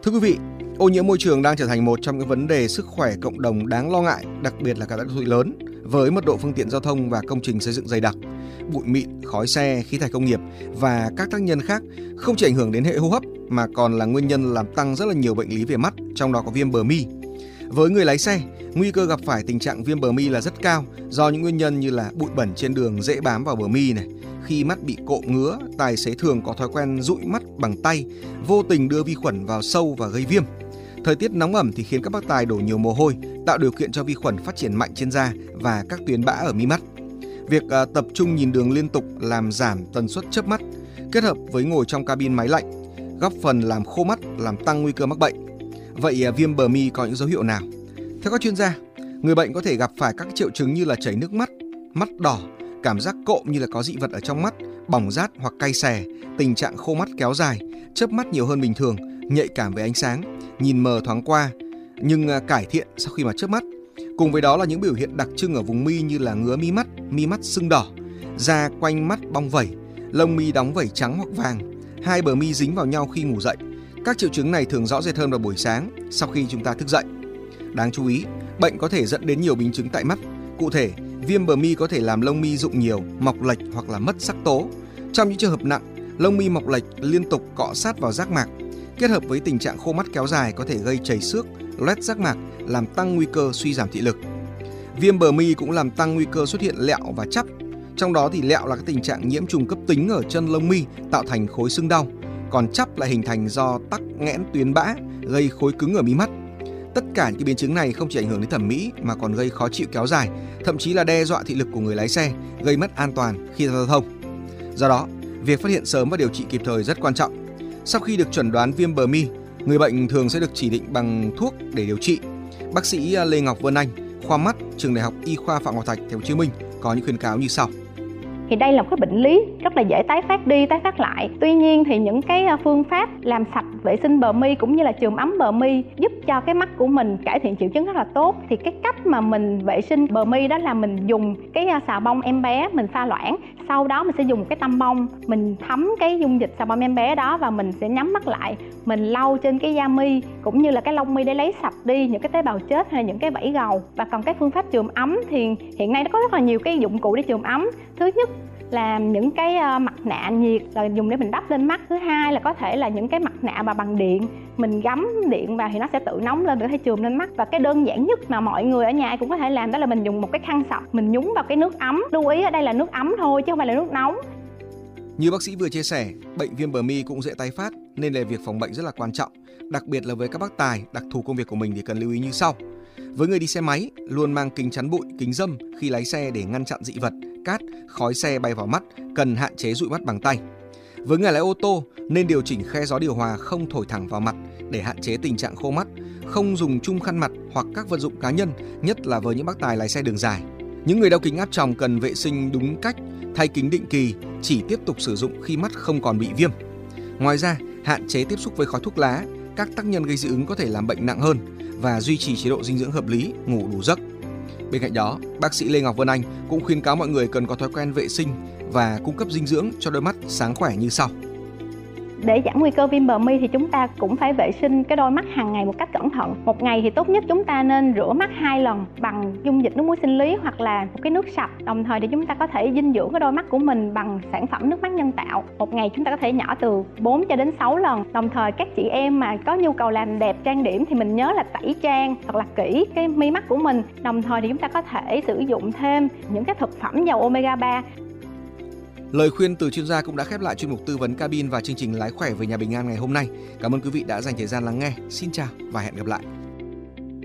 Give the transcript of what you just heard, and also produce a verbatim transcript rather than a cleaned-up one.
Thưa quý vị, ô nhiễm môi trường đang trở thành một trong những vấn đề sức khỏe cộng đồng đáng lo ngại, đặc biệt là các đô thị lớn với mật độ phương tiện giao thông và công trình xây dựng dày đặc. Bụi mịn, khói xe, khí thải công nghiệp và các tác nhân khác không chỉ ảnh hưởng đến hệ hô hấp mà còn là nguyên nhân làm tăng rất là nhiều bệnh lý về mắt, trong đó có viêm bờ mi. Với người lái xe, nguy cơ gặp phải tình trạng viêm bờ mi là rất cao do những nguyên nhân như là bụi bẩn trên đường dễ bám vào bờ mi này. Khi mắt bị cộm ngứa, tài xế thường có thói quen dụi mắt bằng tay, vô tình đưa vi khuẩn vào sâu và gây viêm. Thời tiết nóng ẩm thì khiến các bác tài đổ nhiều mồ hôi, tạo điều kiện cho vi khuẩn phát triển mạnh trên da và các tuyến bã ở mi mắt. Việc à, tập trung nhìn đường liên tục làm giảm tần suất chớp mắt, kết hợp với ngồi trong cabin máy lạnh, góp phần làm khô mắt, làm tăng nguy cơ mắc bệnh. Vậy à, viêm bờ mi có những dấu hiệu nào? Theo các chuyên gia, người bệnh có thể gặp phải các triệu chứng như là chảy nước mắt, mắt đỏ, cảm giác cộm như là có dị vật ở trong mắt, bỏng rát hoặc cay xè, tình trạng khô mắt kéo dài, chớp mắt nhiều hơn bình thường, nhạy cảm với ánh sáng, nhìn mờ thoáng qua nhưng cải thiện sau khi mà chớp mắt. Cùng với đó là những biểu hiện đặc trưng ở vùng mi như là ngứa mi mắt, mi mắt sưng đỏ, da quanh mắt bong vẩy, lông mi đóng vẩy trắng hoặc vàng, hai bờ mi dính vào nhau khi ngủ dậy. Các triệu chứng này thường rõ rệt hơn vào buổi sáng sau khi chúng ta thức dậy. Đáng chú ý, bệnh có thể dẫn đến nhiều biến chứng tại mắt. Cụ thể, viêm bờ mi có thể làm lông mi rụng nhiều, mọc lệch hoặc là mất sắc tố. Trong những trường hợp nặng, lông mi mọc lệch liên tục cọ sát vào giác mạc, kết hợp với tình trạng khô mắt kéo dài có thể gây chảy xước, loét giác mạc, làm tăng nguy cơ suy giảm thị lực. Viêm bờ mi cũng làm tăng nguy cơ xuất hiện lẹo và chắp. Trong đó thì lẹo là cái tình trạng nhiễm trùng cấp tính ở chân lông mi tạo thành khối sưng đau, còn chắp lại hình thành do tắc nghẽn tuyến bã gây khối cứng ở mi mắt. Tất cả những biến chứng này không chỉ ảnh hưởng đến thẩm mỹ mà còn gây khó chịu kéo dài, thậm chí là đe dọa thị lực của người lái xe, gây mất an toàn khi giao thông. Do đó, việc phát hiện sớm và điều trị kịp thời rất quan trọng. Sau khi được chẩn đoán viêm bờ mi, người bệnh thường sẽ được chỉ định bằng thuốc để điều trị. Bác sĩ Lê Ngọc Vân Anh, khoa mắt, trường Đại học Y khoa Phạm Ngọc Thạch, Thành phố Hồ Chí Minh có những khuyến cáo như sau. Thì đây là một cái bệnh lý rất là dễ tái phát đi, tái phát lại. Tuy nhiên thì những cái phương pháp làm sạch vệ sinh bờ mi cũng như là chườm ấm bờ mi giúp cho cái mắt của mình cải thiện triệu chứng rất là tốt. Thì cái cách mà mình vệ sinh bờ mi đó là mình dùng cái xà bông em bé mình pha loãng. Sau đó mình sẽ dùng cái tăm bông, mình thấm cái dung dịch xà bông em bé đó và mình sẽ nhắm mắt lại. Mình lau trên cái da mi cũng như là cái lông mi để lấy sạch đi những cái tế bào chết hay là những cái vảy gầu. Và còn cái phương pháp chườm ấm thì hiện nay nó có rất là nhiều cái dụng cụ để chườm ấm. Thứ nhất là những cái mặt nạ nhiệt là dùng để mình đắp lên mắt. Thứ hai là có thể là những cái mặt nạ mà bằng điện, mình gắm điện vào thì nó sẽ tự nóng lên, tự thể chườm lên mắt. Và cái đơn giản nhất mà mọi người ở nhà cũng có thể làm đó là mình dùng một cái khăn sọc, mình nhúng vào cái nước ấm. Lưu ý ở đây là nước ấm thôi chứ không phải là nước nóng. Như bác sĩ vừa chia sẻ, bệnh viêm bờ mi cũng dễ tái phát nên là việc phòng bệnh rất là quan trọng. Đặc biệt là với các bác tài, đặc thù công việc của mình thì cần lưu ý như sau. Với người đi xe máy, luôn mang kính chắn bụi, kính râm khi lái xe để ngăn chặn dị vật, cát, khói xe bay vào mắt, cần hạn chế dụi mắt bằng tay. Với người lái ô tô, nên điều chỉnh khe gió điều hòa không thổi thẳng vào mặt để hạn chế tình trạng khô mắt, không dùng chung khăn mặt hoặc các vật dụng cá nhân, nhất là với những bác tài lái xe đường dài. Những người đeo kính áp tròng cần vệ sinh đúng cách, thay kính định kỳ, chỉ tiếp tục sử dụng khi mắt không còn bị viêm. Ngoài ra, hạn chế tiếp xúc với khói thuốc lá, các tác nhân gây dị ứng có thể làm bệnh nặng hơn và duy trì chế độ dinh dưỡng hợp lý, ngủ đủ giấc. Bên cạnh đó, bác sĩ Lê Ngọc Vân Anh cũng khuyến cáo mọi người cần có thói quen vệ sinh và cung cấp dinh dưỡng cho đôi mắt sáng khỏe như sau. Để giảm nguy cơ viêm bờ mi thì chúng ta cũng phải vệ sinh cái đôi mắt hàng ngày một cách cẩn thận. Một ngày thì tốt nhất chúng ta nên rửa mắt hai lần bằng dung dịch nước muối sinh lý hoặc là một cái nước sạch. Đồng thời thì chúng ta có thể dinh dưỡng cái đôi mắt của mình bằng sản phẩm nước mắt nhân tạo. Một ngày chúng ta có thể nhỏ từ bốn cho đến sáu lần. Đồng thời các chị em mà có nhu cầu làm đẹp trang điểm thì mình nhớ là tẩy trang thật là kỹ cái mi mắt của mình. Đồng thời thì chúng ta có thể sử dụng thêm những cái thực phẩm giàu omega ba. Lời khuyên từ chuyên gia cũng đã khép lại chuyên mục tư vấn cabin và chương trình Lái khỏe về nhà bình an ngày hôm nay. Cảm ơn quý vị đã dành thời gian lắng nghe. Xin chào và hẹn gặp lại.